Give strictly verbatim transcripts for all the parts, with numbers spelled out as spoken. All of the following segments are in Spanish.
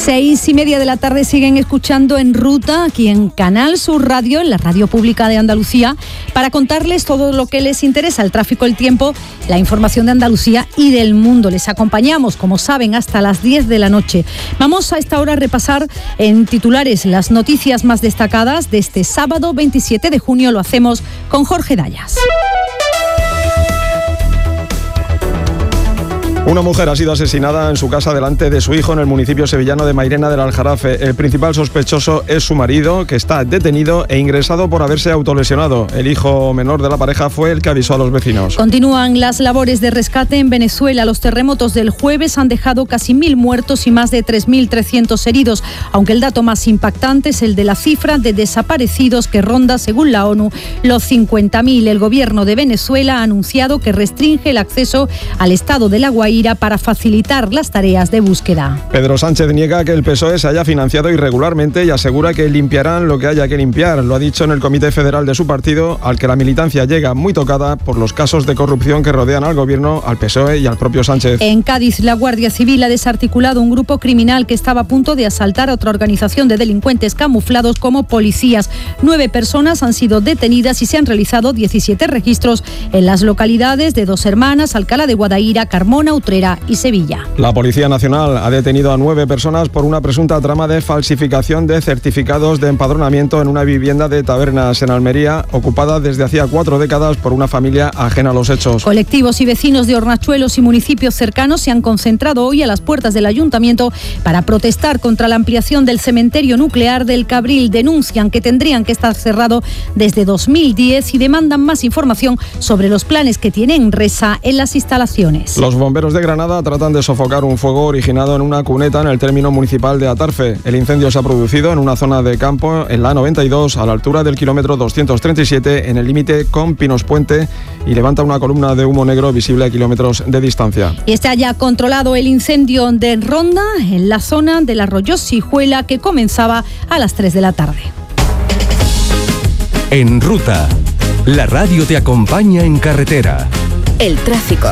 Seis y media de la tarde siguen escuchando En Ruta, aquí en Canal Sur Radio, en la radio pública de Andalucía, para contarles todo lo que les interesa, el tráfico, el tiempo, la información de Andalucía y del mundo. Les acompañamos, como saben, hasta las diez de la noche. Vamos a esta hora a repasar en titulares las noticias más destacadas de este sábado veintisiete de junio. Lo hacemos con Jorge Dayas. Una mujer ha sido asesinada en su casa delante de su hijo en el municipio sevillano de Mairena del Aljarafe. El principal sospechoso es su marido, que está detenido e ingresado por haberse autolesionado. El hijo menor de la pareja fue el que avisó a los vecinos. Continúan las labores de rescate en Venezuela. Los terremotos del jueves han dejado casi mil muertos y más de tres mil trescientos heridos, aunque el dato más impactante es el de la cifra de desaparecidos, que ronda, según la ONU, los cincuenta mil. El gobierno de Venezuela ha anunciado que restringe el acceso al estado de La Guaira para facilitar las tareas de búsqueda. Pedro Sánchez niega que el P S O E se haya financiado irregularmente y asegura que limpiarán lo que haya que limpiar. Lo ha dicho en el Comité Federal de su partido, al que la militancia llega muy tocada por los casos de corrupción que rodean al gobierno, al P S O E y al propio Sánchez. En Cádiz, la Guardia Civil ha desarticulado un grupo criminal que estaba a punto de asaltar a otra organización de delincuentes camuflados como policías. Nueve personas han sido detenidas y se han realizado diecisiete registros en las localidades de Dos Hermanas, Alcalá de Guadaira, Carmona, Utrera y Sevilla. La Policía Nacional ha detenido a nueve personas por una presunta trama de falsificación de certificados de empadronamiento en una vivienda de Tabernas en Almería, ocupada desde hacía cuatro décadas por una familia ajena a los hechos. Colectivos y vecinos de Hornachuelos y municipios cercanos se han concentrado hoy a las puertas del Ayuntamiento para protestar contra la ampliación del cementerio nuclear del Cabril. Denuncian que tendrían que estar cerrado desde dos mil diez y demandan más información sobre los planes que tiene Enresa en las instalaciones. Los bomberos de Granada tratan de sofocar un fuego originado en una cuneta en el término municipal de Atarfe. El incendio se ha producido en una zona de campo en la A noventa y dos, a la altura del kilómetro doscientos treinta y siete, en el límite con Pinos Puente, y levanta una columna de humo negro visible a kilómetros de distancia. Y está ya controlado el incendio de Ronda, en la zona del arroyo Sijuela, que comenzaba a las tres de la tarde. En Ruta, la radio te acompaña en carretera. El tráfico.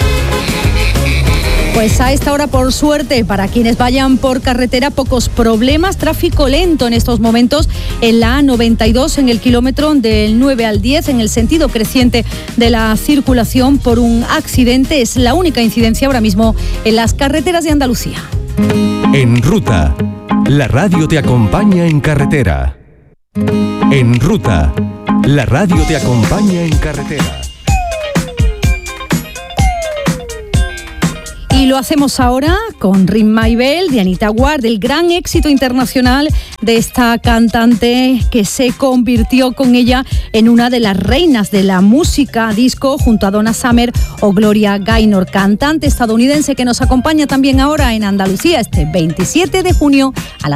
Pues a esta hora, por suerte, para quienes vayan por carretera, pocos problemas. Tráfico lento en estos momentos en la A noventa y dos, en el kilómetro del nueve al diez, en el sentido creciente de la circulación por un accidente. Es la única incidencia ahora mismo en las carreteras de Andalucía. En Ruta, la radio te acompaña en carretera. En Ruta, la radio te acompaña en carretera. Y lo hacemos ahora con Ring My Bell de Anita Ward, el gran éxito internacional de esta cantante que se convirtió con ella en una de las reinas de la música disco junto a Donna Summer o Gloria Gaynor, cantante estadounidense que nos acompaña también ahora en Andalucía este veintisiete de junio a las